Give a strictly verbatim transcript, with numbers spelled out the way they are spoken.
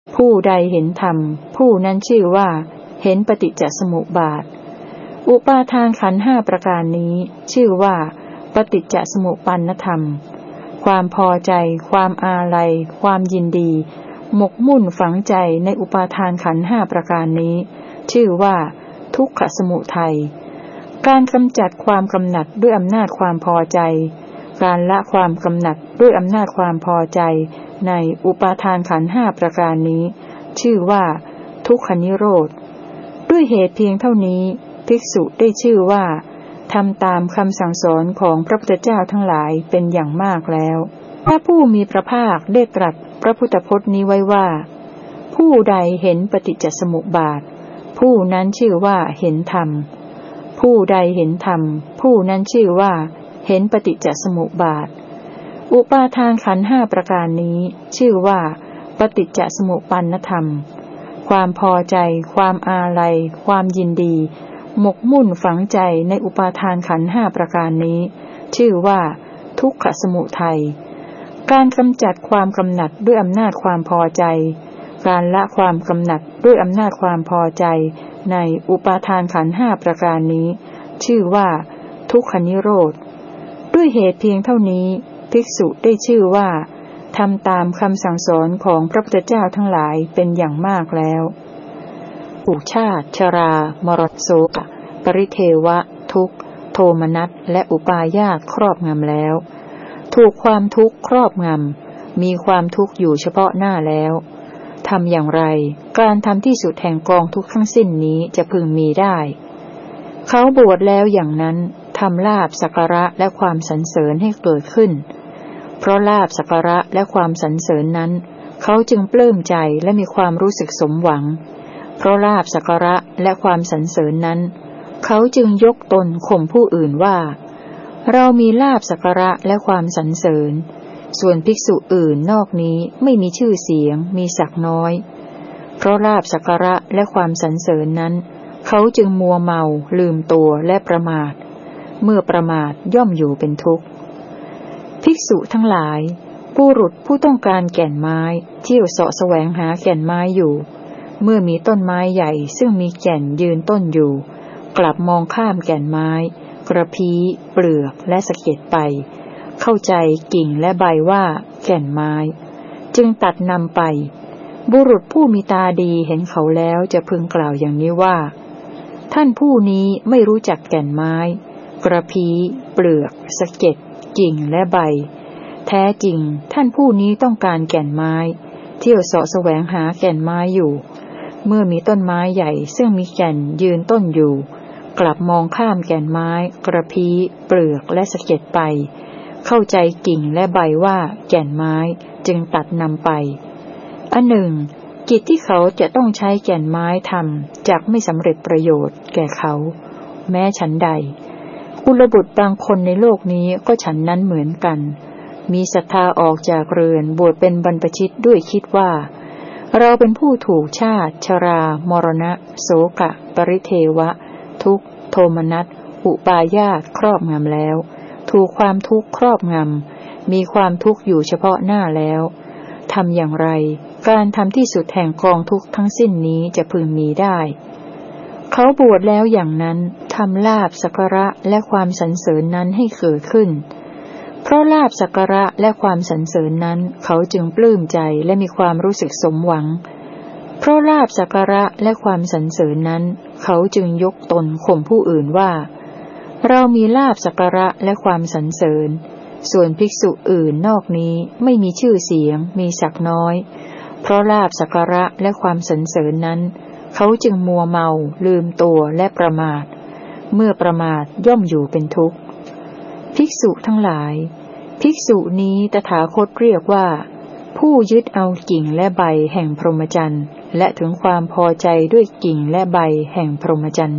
ผู้ใดเห็นธรรมผู้นั้นชื่อว่าเห็นปฏิจจสมุปบาทอุปาทานขันธ์ห้าประการนี้ชื่อว่าปฏิจจสมุปปนธรรมความพอใจความอาลัยความยินดีหมกมุ่นฝังใจในอุปาทานขันธ์ห้าประการนี้ชื่อว่าทุกขสมุทัยการกำจัดความกำหนัดด้วยอำนาจความพอใจการละความกำหนัดด้วยอำนาจความพอใจในอุปาทานขันธ์ห้าประการนี้ชื่อว่าทุกขนิโรธด้วยเหตุเพียงเท่านี้ภิกษุได้ชื่อว่าทำตามคำสั่งสอนของพระพุทธเจ้าทั้งหลายเป็นอย่างมากแล้วพระผู้มีพระภาคได้ตรัสพระพุทธพจน์นี้ไว้ว่าผู้ใดเห็นปฏิจจสมุปบาทผู้นั้นชื่อว่าเห็นธรรมผู้ใดเห็นธรรมผู้นั้นชื่อว่าเห็นปฏิจจสมุปบาทอุปาทานขันธ์ห้าประการนี้ชื่อว่าปฏิจจสมุปปนธรรมความพอใจความอาลัยความยินดีหมกมุ่นฝังใจในอุปาทานขันธ์ห้าประการนี้ชื่อว่าทุกขสมุทัยการกำจัดความกำหนัดด้วยอำนาจความพอใจการละความกำหนัดด้วยอำนาจความพอใจในอุปาทานขันธ์ห้าประการนี้ชื่อว่าทุกขนิโรธด้วยเหตุเพียงเท่านี้ภิกษุได้ชื่อว่าทำตามคำสั่งสอนของพระพุทธเจ้าทั้งหลายเป็นอย่างมากแล้วอุชาติชรามรณะโศกปริเทวะทุกข์โทมนัสและอุปาญาตครอบงำแล้วถูกความทุกข์ครอบงำมีความทุกข์อยู่เฉพาะหน้าแล้วทำอย่างไรการทำที่สุดแห่งกองทุกข์ทั้งสิ้นนี้จะพึงมีได้เขาบวชแล้วอย่างนั้นทำลาภสักการะและความสรรเสริญให้เกิดขึ้นเพราะลาภสักการะและความสรรเสริญนั้นเขาจึงปลื้มใจและมีความรู้สึกสมหวังเพราะลาภสักการะและความสรรเสริญนั้นเขาจึงยกตนข่มผู้อื่นว่าเรามีลาภสักการะและความสรรเสริญส่วนภิกษุอื่นนอกนี้ไม่มีชื่อเสียงมีศักดิ์น้อยเพราะลาภสักการะและความสรรเสริญนั้นเขาจึงมัวเมาลืมตัวและประมาทเมื่อประมาทย่อมอยู่เป็นทุกข์ภิกษุทั้งหลายบุรุษผู้ต้องการแก่นไม้เที่ยวเสาะแสวงหาแก่นไม้อยู่เมื่อมีต้นไม้ใหญ่ซึ่งมีแก่นยืนต้นอยู่กลับมองข้ามแก่นไม้กระพี้เปลือกและสะเก็ดไปเข้าใจกิ่งและใบว่าแก่นไม้จึงตัดนำไปบุรุษผู้มีตาดีเห็นเขาแล้วจะพึงกล่าวอย่างนี้ว่าท่านผู้นี้ไม่รู้จักแก่นไม้กระพี้เปลือกสะเก็ดกิ่งและใบแท้จริงท่านผู้นี้ต้องการแก่นไม้เที่ยวเสาะแสวงหาแก่นไม้อยู่เมื่อมีต้นไม้ใหญ่ซึ่งมีแก่นยืนต้นอยู่กลับมองข้ามแก่นไม้กระพี้เปลือกและสะเก็ดไปเข้าใจกิ่งและใบว่าแก่นไม้จึงตัดนำไปอันหนึ่งกิจที่เขาจะต้องใช้แก่นไม้ทำจักไม่สำเร็จประโยชน์แก่เขาแม้ฉันใดกุลบุตรบางคนในโลกนี้ก็ฉันนั้นเหมือนกันมีศรัทธาออกจากเรือนบวชเป็นบรรพชิตด้วยคิดว่าเราเป็นผู้ถูกชาติชรามรณะโศกะปริเทวะทุกข์โทมนัสอุปาญาตครอบงำแล้วถูกความทุกข์ครอบงำมีความทุกข์อยู่เฉพาะหน้าแล้วทำอย่างไรการทำที่สุดแห่งกองทุกข์ทั้งสิ้นนี้จะพึงมีได้เขาบวชแล้วอย่างนั้นทำลาภสักการะและความสรรเสริญนั้นให้เกิดขึ้นเพราะลาภสักการะและความสรรเสริญนั้นเขาจึงปลื้มใจและมีความรู้สึกสมหวังเพราะลาภสักการะและความสรรเสริญนั้นเขาจึงยกตนข่มผู้อื่นว่าเรามีลาภสักการะและความสรรเสริญส่วนภิกษุอื่นนอกนี้ไม่มีชื่อเสียงมีศักดิ์น้อยเพราะลาภสักการะและความสรรเสริญนั้นเขาจึงมัวเมาลืมตัวและประมาทเมื่อประมาทย่อมอยู่เป็นทุกข์ภิกษุทั้งหลายภิกษุนี้ตถาคตเรียกว่าผู้ยึดเอากิ่งและใบแห่งพรหมจรรย์และถึงความพอใจด้วยกิ่งและใบแห่งพรหมจรรย์